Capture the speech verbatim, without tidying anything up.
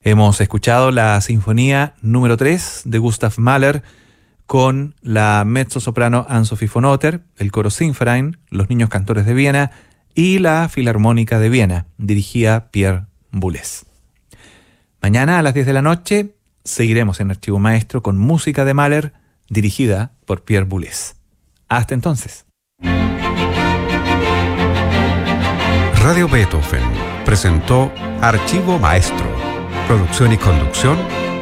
Hemos escuchado la Sinfonía número tres de Gustav Mahler con la mezzosoprano Ann-Sophie von Otter, el coro Sinforein, los Niños Cantores de Viena y la Filarmónica de Viena, dirigida Pierre Boulez. Mañana a las diez de la noche seguiremos en Archivo Maestro con música de Mahler, dirigida por Pierre Boulez. Hasta entonces. Radio Beethoven presentó Archivo Maestro. Producción y conducción,